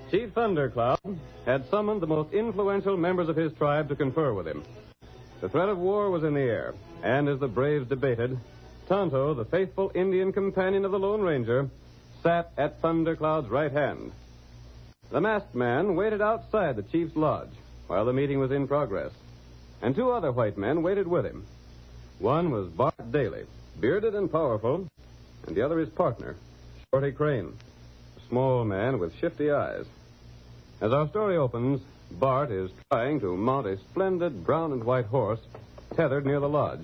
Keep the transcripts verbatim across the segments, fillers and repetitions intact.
Chief Thundercloud had summoned the most influential members of his tribe to confer with him. The threat of war was in the air, and as the braves debated, Tonto, the faithful Indian companion of the Lone Ranger, sat at Thundercloud's right hand. The masked man waited outside the chief's lodge while the meeting was in progress, and two other white men waited with him. One was Bart Daly, bearded and powerful, and the other his partner, Shorty Crane, a small man with shifty eyes. As our story opens, Bart is trying to mount a splendid brown and white horse tethered near the lodge.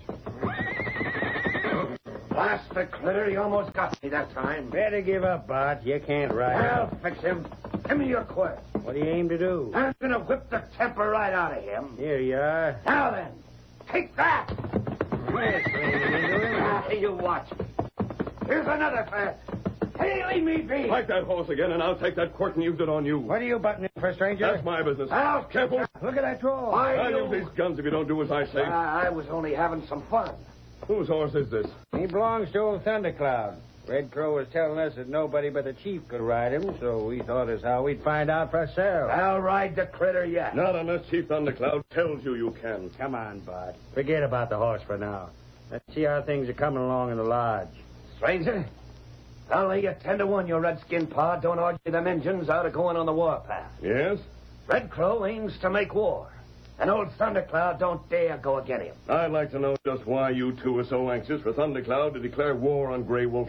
Blast the critter, he almost got me that time. Better give up, Bart. You can't ride. I'll fix him. Give me your quirt. What do you aim to do? I'm going to whip the temper right out of him. Here you are. Now then, take that. Yes, Ah, you watch. Here's another fast. Hey, leave me be. Like that horse again, and I'll take that quirt and use it on you. What are you buttoning for, stranger? That's my business. I'll Careful. Look at that draw. Why, I'll you... use these guns if you don't do as I say. Uh, I was only having some fun. Whose horse is this? He belongs to old Thundercloud. Red Crow was telling us that nobody but the chief could ride him, so we thought as how we'd find out for ourselves. I'll ride the critter yet. Not unless Chief Thundercloud tells you you can. Come on, Bart. Forget about the horse for now. Let's see how things are coming along in the lodge. Stranger, I'll lay you ten to one your redskin pa don't argue them Injuns out of going on the warpath. Yes? Red Crow aims to make war, and old Thundercloud don't dare go against him. I'd like to know just why you two are so anxious for Thundercloud to declare war on Grey Wolf.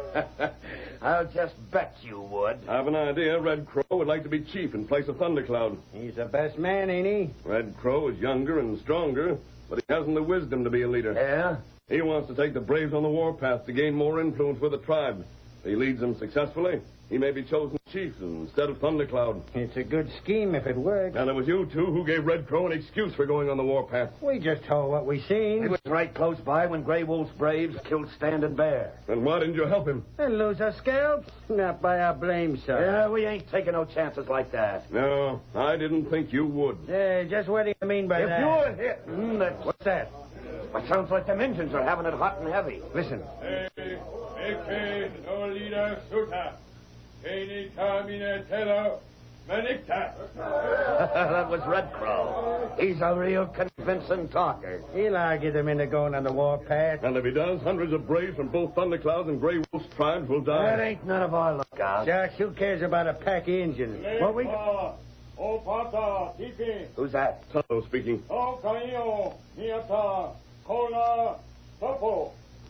I'll just bet you would. I have an idea Red Crow would like to be chief in place of Thundercloud. He's the best man, ain't he? Red Crow is younger and stronger, but he hasn't the wisdom to be a leader. Yeah? He wants to take the braves on the warpath to gain more influence with the tribe. If he leads them successfully, he may be chosen chief instead of Thundercloud. It's a good scheme if it works. And it was you two who gave Red Crow an excuse for going on the warpath. We just told what we seen. It was right close by when Grey Wolf's braves killed Standing Bear. Then why didn't you help him? And lose our scalps? Not by our blame, sir. Yeah, we ain't taking no chances like that. No, I didn't think you would. Hey, just what do you mean by If that? you're hit, mm, that's... What's that? It sounds like them Injuns are having it hot and heavy. Listen. Hey, Eke, no leader, Suta. Kani Kamina Telo, Manikta. That was Red Crow. He's a real convincing talker. He'll argue them into going on the warpath. And if he does, hundreds of braves from both Thundercloud's and Grey Wolf's tribes will die. That ain't none of our lookout. Shucks, who cares about a pack of Indians? What we... O Pata, Tipi. Who's that? Tonto speaking. O Kaio, Niata, Kona, Topo.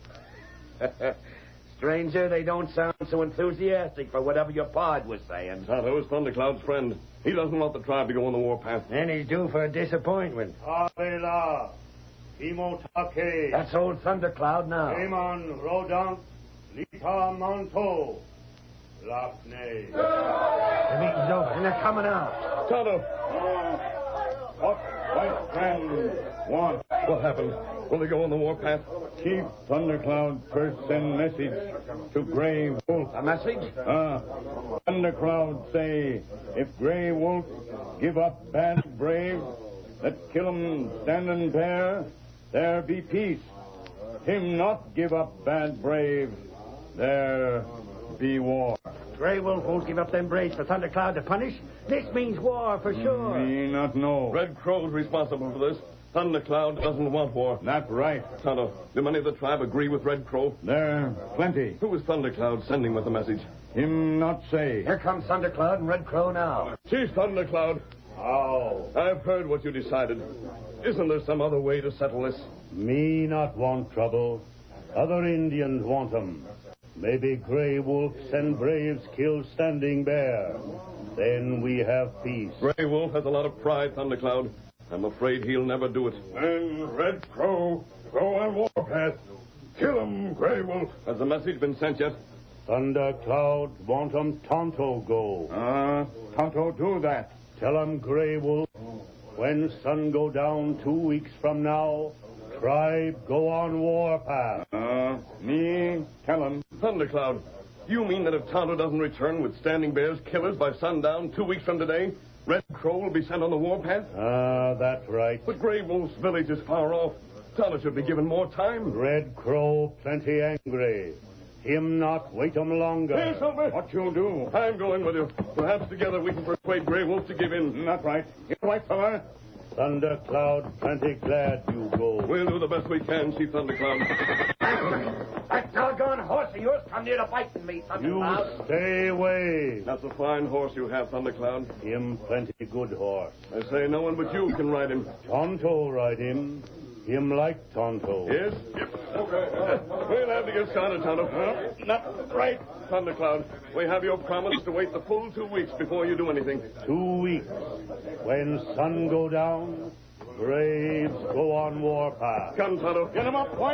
Stranger, they don't sound so enthusiastic for whatever your pod was saying. Tonto is Thundercloud's friend. He doesn't want the tribe to go on the warpath. And he's due for a disappointment. Avela, Imotake. That's old Thundercloud now. Eman, Rodant, Lita Manto, Lafne. The meeting's over, and they're coming out. Tonto! What white man want? What happened? Will they go on the warpath? Chief Thundercloud first send message to Grey Wolf. A message? Ah, Thundercloud say, if Grey Wolf give up bad brave, that kill 'em standing there, there be peace. Him not give up bad brave, there be war. Grey Wolf won't give up them braves for Thundercloud to punish. This means war for sure. Me not know. Red Crow's responsible for this. Thundercloud doesn't want war. Not right. Tonto, do many of the tribe agree with Red Crow? There plenty. Who is Thundercloud sending with the message? Him not say. Here comes Thundercloud and Red Crow now. Chief Thundercloud, How? I've heard what you decided. Isn't there some other way to settle this? Me not want trouble. Other Indians want 'em. Maybe Grey Wolf send braves kill Standing Bear. Then we have peace. Grey Wolf has a lot of pride, Thundercloud. I'm afraid he'll never do it. Then Red Crow go on warpath. Kill 'em, Grey Wolf. Has the message been sent yet? Thundercloud want 'em Tonto go. Ah, uh, Tonto do that. Tell 'em Grey Wolf, when sun go down two weeks from now, tribe go on warpath. Ah, uh, me tell him. Thundercloud, you mean that if Tonto doesn't return with Standing Bear's killers by sundown two weeks from today, Red Crow will be sent on the warpath? Ah, that's right. But Grey Wolf's village is far off. Tonto should be given more time. Red Crow plenty angry. Him not wait 'em longer. Here, Silver. What you'll do? I'm going with you. Perhaps together we can persuade Grey Wolf to give in. Not right. You right, fella? Thundercloud, plenty glad you go. We'll do the best we can, Chief Thundercloud. That doggone horse of yours come near to biting me, You Thundercloud. stay away. That's a fine horse you have, Thundercloud. Him plenty good horse. I say no one but you can ride him. Tonto ride him. Him like Tonto. Yes? Yep. Okay. We'll have to get started, Tonto. Huh? Not right. Thundercloud, we have your promise to wait the full two weeks before you do anything. Two weeks. When sun go down, braves go on warpath. Come, Tonto. Get him up, White.